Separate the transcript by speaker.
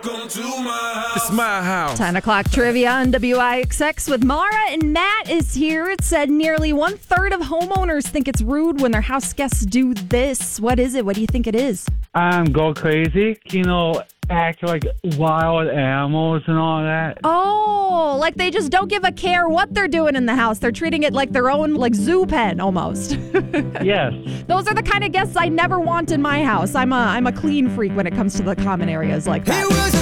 Speaker 1: It's my house.
Speaker 2: 10 o'clock trivia on WIXX with Mara, and Matt is here. It said nearly 1/3 of homeowners think it's rude when their house guests do this. What is it? What do you think it is?
Speaker 3: Go crazy. Act like wild animals and all that.
Speaker 2: Oh, like they just don't give a care what they're doing in the house. They're treating it like their own, zoo pen almost.
Speaker 3: Yes.
Speaker 2: Those are the kind of guests I never want in my house. I'm a clean freak when it comes to the common areas like that.